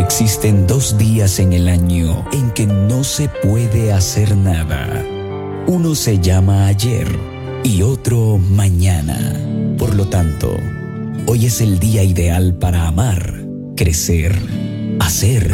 Existen 2 días en el año en que no se puede hacer nada. Uno se llama ayer y otro mañana. Por lo tanto, hoy es el día ideal para amar, crecer, hacer